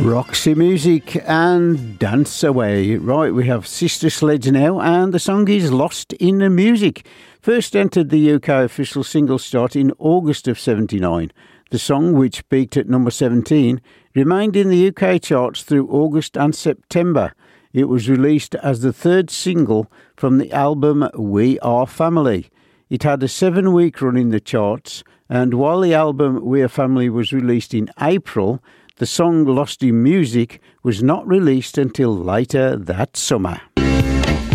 Roxy Music and Dance Away. Right, we have Sister Sledge now, and the song is Lost in the Music. First entered the UK official singles chart in August of 79. The song, which peaked at number 17, remained in the UK charts through August and September. It was released as the third single from the album We Are Family. It had a 7-week run in the charts, and while the album We Are Family was released in April, the song Lost in Music was not released until later that summer.